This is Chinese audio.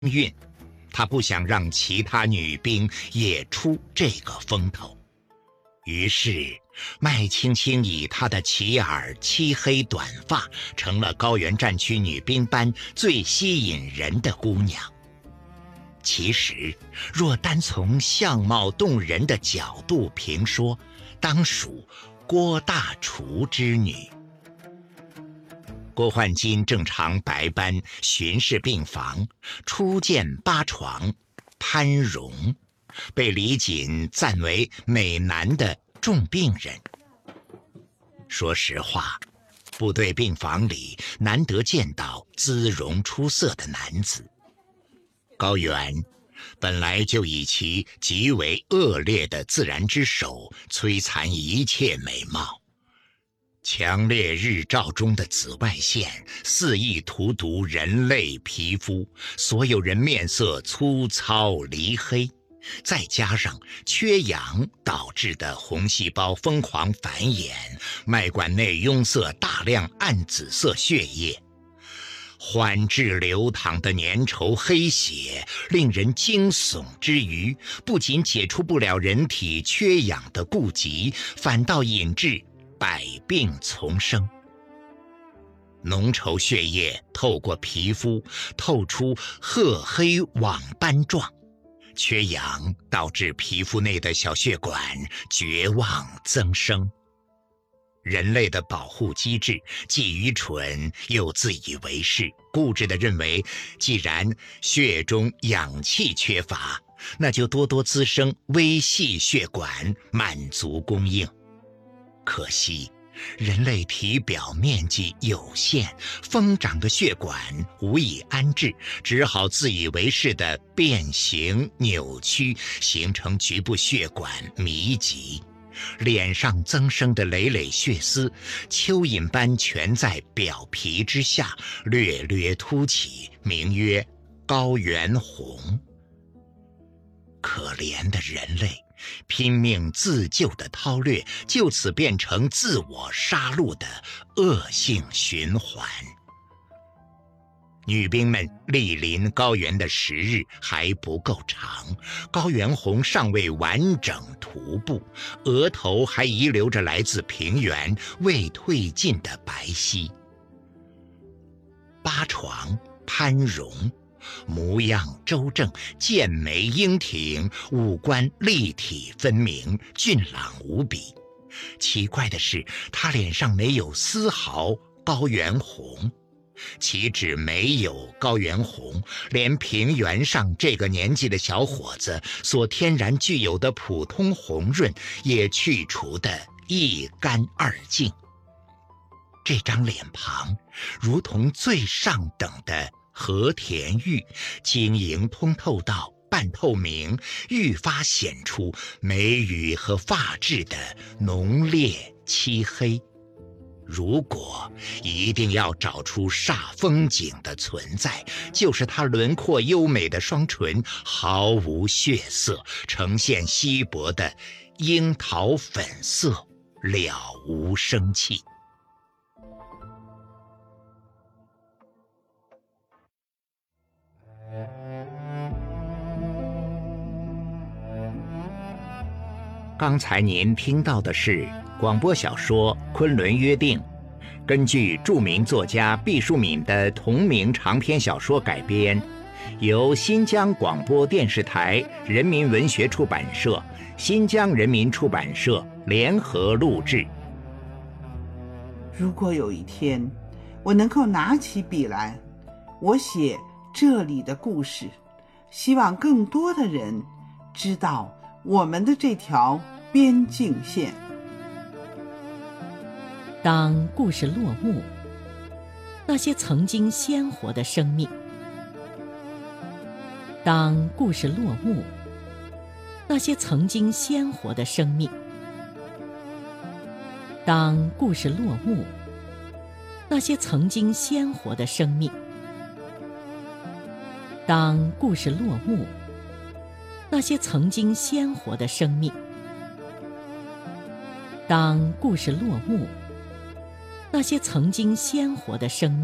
运，他不想让其他女兵也出这个风头。于是麦青青以她的齐耳漆黑短发，成了高原战区女兵班最吸引人的姑娘。其实若单从相貌动人的角度评说，当属郭大厨之女。郭焕金正常白班巡视病房，初见八床潘荣，被李锦赞为美男的重病人。说实话，部队病房里难得见到姿容出色的男子。高原本来就以其极为恶劣的自然之手摧残一切美貌，强烈日照中的紫外线肆意荼毒人类皮肤，所有人面色粗糙黧黑，再加上缺氧导致的红细胞疯狂繁衍，脉管内拥塞大量暗紫色血液，缓至流淌的粘稠黑血，令人惊悚之余，不仅解除不了人体缺氧的痼疾，反倒引致百病丛生。浓稠血液透过皮肤透出褐黑网斑状，缺氧导致皮肤内的小血管绝望增生。人类的保护机制既愚蠢又自以为是，固执地认为，既然血中氧气缺乏，那就多多滋生微细血管，满足供应。可惜人类体表面积有限，疯长的血管无以安置，只好自以为是地变形扭曲，形成局部血管密集。脸上增生的累累血丝，蚯蚓般蜷在表皮之下，略略凸起，名曰高原红。可怜的人类，拼命自救的韬略，就此变成自我杀戮的恶性循环。女兵们莅临高原的时日还不够长，高原红尚未完整涂布，额头还遗留着来自平原未褪尽的白皙。八床潘荣模样周正，剑眉英挺，五官立体分明，俊朗无比。奇怪的是，他脸上没有丝毫高原红，岂止没有高原红，连平原上这个年纪的小伙子所天然具有的普通红润也去除得一干二净。这张脸庞如同最上等的和田玉，晶莹通透到半透明，愈发显出眉宇和发质的浓烈漆黑。如果一定要找出煞风景的存在，就是它轮廓优美的双唇毫无血色，呈现稀薄的樱桃粉色，了无生气。刚才您听到的是广播小说《昆仑约定》，根据著名作家毕淑敏的同名长篇小说改编，由新疆广播电视台人民文学出版社、新疆人民出版社联合录制。 如果有一天我能够拿起笔来，我写这里的故事，希望更多的人知道我们的这条边境线。 当故事落幕，那些曾经鲜活的生命；当故事落幕，那些曾经鲜活的生命；当故事落幕，那些曾经鲜活的生命；当故事落幕，那些曾经鲜活的生命；当故事落幕，那些曾经鲜活的生命。